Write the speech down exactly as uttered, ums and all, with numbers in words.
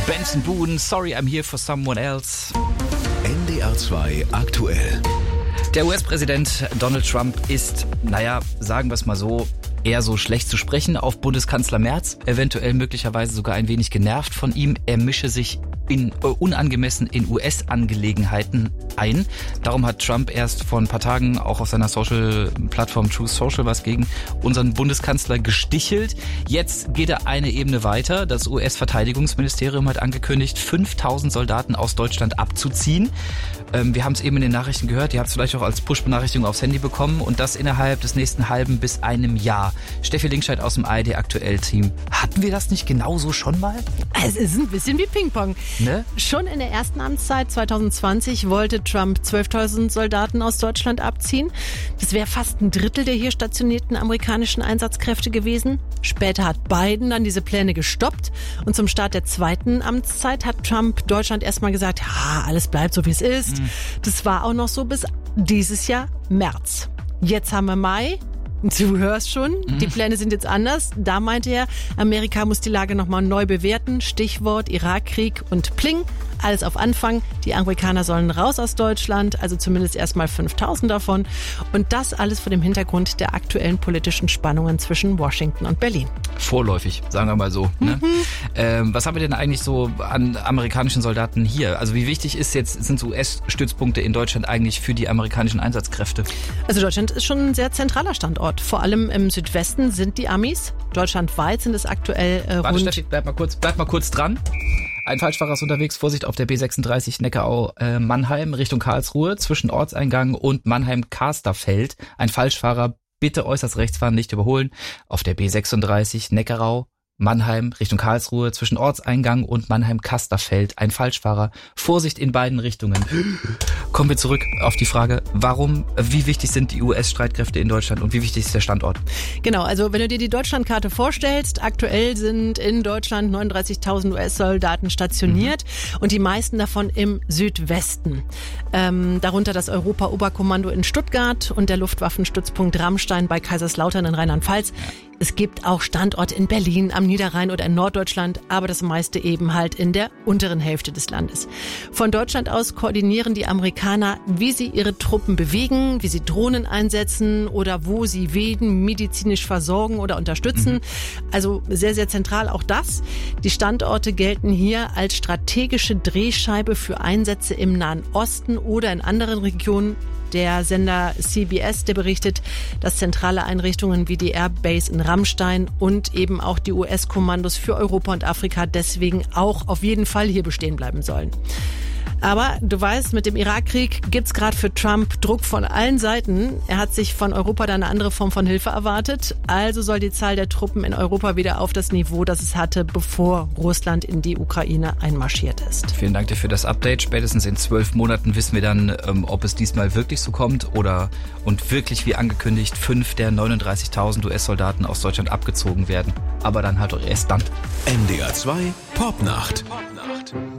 Benson Boone, Sorry I'm Here for Someone Else. N D R zwei aktuell. Der U S-Präsident Donald Trump ist, naja, sagen wir es mal so, eher so schlecht zu sprechen auf Bundeskanzler Merz, eventuell möglicherweise sogar ein wenig genervt von ihm. Er mische sich in, äh, unangemessen in U S-Angelegenheiten ein. Darum hat Trump erst vor ein paar Tagen auch auf seiner Social-Plattform Truth Social was gegen unseren Bundeskanzler gestichelt. Jetzt geht er eine Ebene weiter. Das U S-Verteidigungsministerium hat angekündigt, fünftausend Soldaten aus Deutschland abzuziehen. Ähm, wir haben es eben in den Nachrichten gehört. Ihr habt es vielleicht auch als Push-Benachrichtigung aufs Handy bekommen. Und das innerhalb des nächsten halben bis einem Jahr. Steffi Linkscheid aus dem A R D-Aktuell-Team. Hatten wir das nicht genauso schon mal? Es ist ein bisschen wie Ping-Pong. Ne? Schon in der ersten Amtszeit zwanzig zwanzig wollte Trump zwölftausend Soldaten aus Deutschland abziehen. Das wäre fast ein Drittel der hier stationierten amerikanischen Einsatzkräfte gewesen. Später hat Biden dann diese Pläne gestoppt. Und zum Start der zweiten Amtszeit hat Trump Deutschland erstmal gesagt, ja, alles bleibt so, wie es ist. Mhm. Das war auch noch so bis dieses Jahr März. Jetzt haben wir Mai. Du hörst schon, mhm. die Pläne sind jetzt anders. Da meinte er, Amerika muss die Lage nochmal neu bewerten. Stichwort Irakkrieg und Pling. Alles auf Anfang. Die Amerikaner sollen raus aus Deutschland, also zumindest erstmal fünftausend davon. Und das alles vor dem Hintergrund der aktuellen politischen Spannungen zwischen Washington und Berlin. Vorläufig, sagen wir mal so. Ne? Mhm. Ähm, was haben wir denn eigentlich so an amerikanischen Soldaten hier? Also wie wichtig ist jetzt, sind so U S-Stützpunkte in Deutschland eigentlich für die amerikanischen Einsatzkräfte? Also Deutschland ist schon ein sehr zentraler Standort. Vor allem im Südwesten sind die Amis. Deutschlandweit sind es aktuell äh, Warte, rund... Steffi, bleib mal kurz, bleib mal kurz dran. Ein Falschfahrer ist unterwegs, Vorsicht auf der B sechsunddreißig Neckarau-Mannheim äh, Richtung Karlsruhe zwischen Ortseingang und Mannheim-Kasterfeld. Ein Falschfahrer, bitte äußerst rechts fahren, nicht überholen. Auf der B sechsunddreißig Neckarau Mannheim Richtung Karlsruhe zwischen Ortseingang und Mannheim-Kasterfeld. Ein Falschfahrer. Vorsicht in beiden Richtungen. Kommen wir zurück auf die Frage, warum, wie wichtig sind die U S-Streitkräfte in Deutschland und wie wichtig ist der Standort? Genau, also wenn du dir die Deutschlandkarte vorstellst, aktuell sind in Deutschland neununddreißigtausend U S-Soldaten stationiert mhm. und die meisten davon im Südwesten. Ähm, darunter das Europa-Oberkommando in Stuttgart und der Luftwaffenstützpunkt Ramstein bei Kaiserslautern in Rheinland-Pfalz. Es gibt auch Standorte in Berlin, am Niederrhein oder in Norddeutschland, aber das meiste eben halt in der unteren Hälfte des Landes. Von Deutschland aus koordinieren die Amerikaner, wie sie ihre Truppen bewegen, wie sie Drohnen einsetzen oder wo sie wen medizinisch versorgen oder unterstützen. Mhm. Also sehr, sehr zentral auch das. Die Standorte gelten hier als strategische Drehscheibe für Einsätze im Nahen Osten oder in anderen Regionen. Der Sender C B S, der berichtet, dass zentrale Einrichtungen wie die Airbase in Ramstein und eben auch die U S-Kommandos für Europa und Afrika deswegen auch auf jeden Fall hier bestehen bleiben sollen. Aber du weißt, mit dem Irakkrieg gibt's gerade für Trump Druck von allen Seiten. Er hat sich von Europa da eine andere Form von Hilfe erwartet. Also soll die Zahl der Truppen in Europa wieder auf das Niveau, das es hatte, bevor Russland in die Ukraine einmarschiert ist. Vielen Dank dir für das Update. Spätestens in zwölf Monaten wissen wir dann, ähm, ob es diesmal wirklich so kommt oder und wirklich wie angekündigt fünf der neununddreißigtausend U S-Soldaten aus Deutschland abgezogen werden. Aber dann halt auch erst dann. N D R zwei Popnacht.